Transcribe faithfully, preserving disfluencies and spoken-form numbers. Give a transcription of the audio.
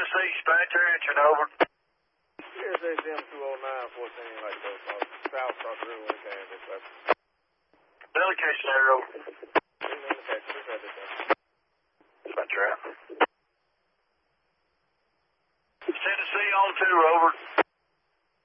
Tennessee, Spatcher answering over. Here's S M two oh nine fourteen, like those uh, south across the river when it came this way. Delegation there, over. Spatcher out. Tennessee on two, over.